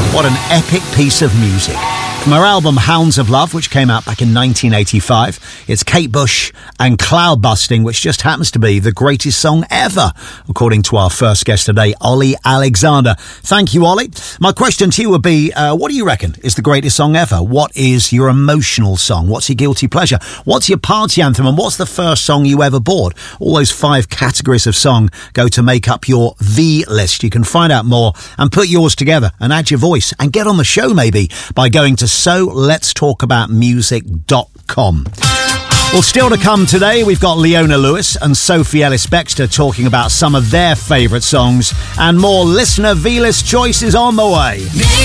What an epic piece of music. From her album Hounds of Love, which came out back in 1985, it's Kate Bush and Cloud Busting, which just happens to be the greatest song ever, according to our first guest today, Ollie Alexander. Thank you, Ollie. My question to you would be, what do you reckon is the greatest song ever? What is your emotional song? What's your guilty pleasure? What's your party anthem? And what's the first song you ever bought? All those 5 categories of song go to make up your V list. You can find out more and put yours together and add your voice and get on the show maybe by going to soletstalkaboutmusic.com. Well, still to come today, we've got Leona Lewis and Sophie Ellis-Bextor talking about some of their favourite songs, and more listener V-list choices on the way.